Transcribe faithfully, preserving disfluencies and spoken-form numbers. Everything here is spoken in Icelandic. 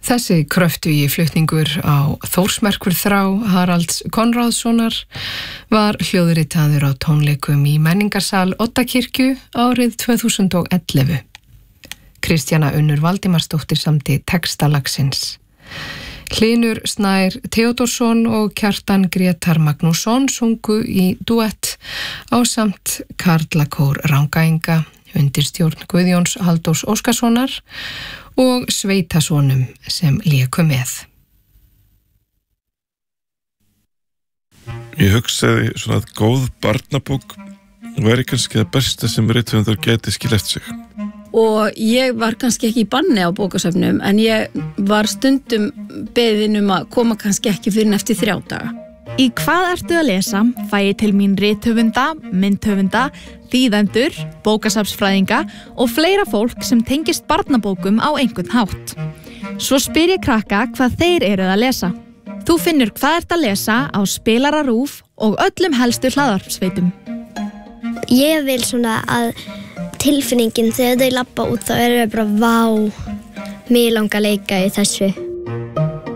Þessi kröftugi flutningur á Þórsmerkur þrá Haralds Konráðssonar var hljóðritaður á tónleikum í menningarsal Oddakirkju árið tvö þúsund og ellefu. Kristjana Unnur Valdimarsdóttir samdi texta lagsins. Hlynur Snær Theodórsson og Kjartan Grétar Magnússon sungu í duett ásamt Karlakór Rangaenga undir stjórn Guðjóns Halldórs Óskarssonar og sveitasonum sem léku með. Ég hugsaði svona að góð barnabók væri kannski það besta sem rithöfundar gæti skil eftir sig. Og ég var kannski ekki í banni á bókasöfnum, en ég var stundum beðin um að koma kannski ekki fyrir eftir þrjá daga. Í hvað ertu að lesa fæ ég til mín rithöfunda, myndhöfunda, þýðendur, bókasafnsfræðinga og fleira fólk sem tengist barnabókum á einhvern hátt. Svo spyr ég krakka hvað þeir eru að lesa. Þú finnur hvað ert að lesa á Spilara RÚV og öllum helstu hlaðvarpsveitum. Ég vil svona að tilfinningin þegar þau labba út þá eru bara vá, mig langar að leika í þessu.